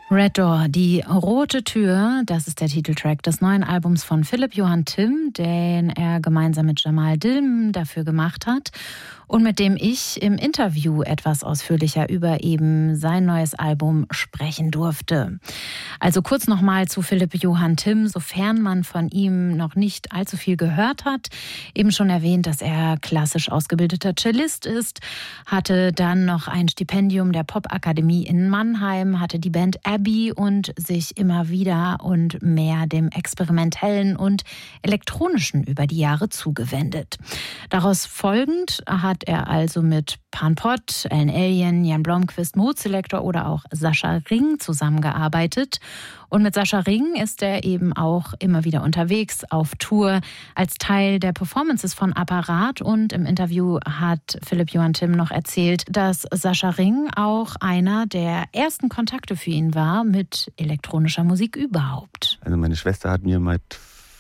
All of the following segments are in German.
Red Door, die rote Tür, das ist der Titeltrack des neuen Albums von Philipp Johann Timm, den er gemeinsam mit Jamal Dilm dafür gemacht hat und mit dem ich im Interview etwas ausführlicher über eben sein neues Album sprechen durfte. Also kurz nochmal zu Philipp Johann Timm, sofern man von ihm noch nicht allzu viel gehört hat. Eben schon erwähnt, dass er klassisch ausgebildeter Cellist ist, hatte dann noch ein Stipendium der Popakademie in Mannheim, hatte die Band Abbey und sich immer wieder und mehr dem Experimentellen und Elektronischen über die Jahre zugewendet. Daraus folgend hat er also mit Pan Pot, Alan Alien, Jan Blomqvist, Mood Selector oder auch Sascha Ring zusammengearbeitet. Und mit Sascha Ring ist er eben auch immer wieder unterwegs auf Tour als Teil der Performances von Apparat. Und im Interview hat Philipp Johann Timm noch erzählt, dass Sascha Ring auch einer der ersten Kontakte für ihn war mit elektronischer Musik überhaupt. Also meine Schwester hat mir mit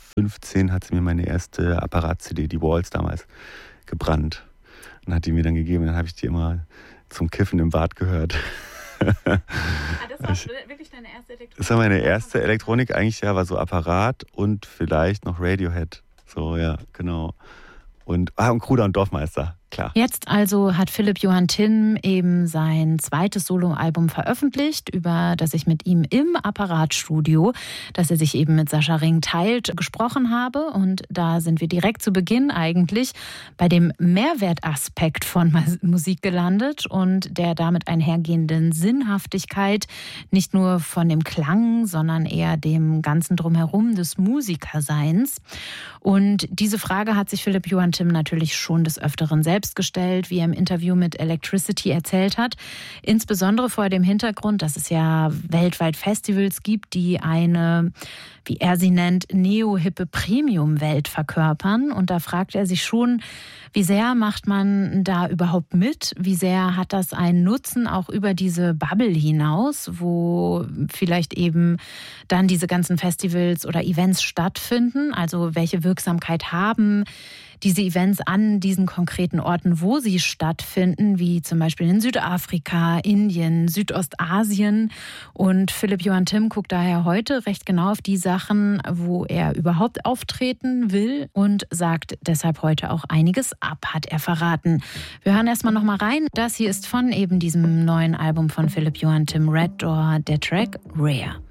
15 meine erste Apparat-CD, die Walls damals, gebrannt. Und hat die mir dann gegeben. Dann habe ich die immer zum Kiffen im Bad gehört. Das war wirklich deine erste Elektronik? Das war meine erste Elektronik eigentlich, ja, war so Apparat und vielleicht noch Radiohead. So, ja, genau. Und Kruder und Dorfmeister, klar. Jetzt also hat Philipp Johann Timm eben sein zweites Soloalbum veröffentlicht, über das ich mit ihm im Apparatstudio, das er sich eben mit Sascha Ring teilt, gesprochen habe. Und da sind wir direkt zu Beginn eigentlich bei dem Mehrwertaspekt von Musik gelandet und der damit einhergehenden Sinnhaftigkeit, nicht nur von dem Klang, sondern eher dem ganzen Drumherum des Musikerseins. Und diese Frage hat sich Philipp Johann Timm natürlich schon des Öfteren selbst gestellt, wie er im Interview mit Electricity erzählt hat. Insbesondere vor dem Hintergrund, dass es ja weltweit Festivals gibt, die eine, wie er sie nennt, neo-hippe Premium-Welt verkörpern. Und da fragt er sich schon, wie sehr macht man da überhaupt mit? Wie sehr hat das einen Nutzen auch über diese Bubble hinaus, wo vielleicht eben dann diese ganzen Festivals oder Events stattfinden? Also welche Wirksamkeit haben diese Events an diesen konkreten Orten, wo sie stattfinden, wie zum Beispiel in Südafrika, Indien, Südostasien. Und Philipp Johann Timm guckt daher heute recht genau auf die Sachen, wo er überhaupt auftreten will und sagt deshalb heute auch einiges ab, hat er verraten. Wir hören erstmal noch mal rein. Das hier ist von eben diesem neuen Album von Philipp Johann Timm, Red Door, der Track Rare.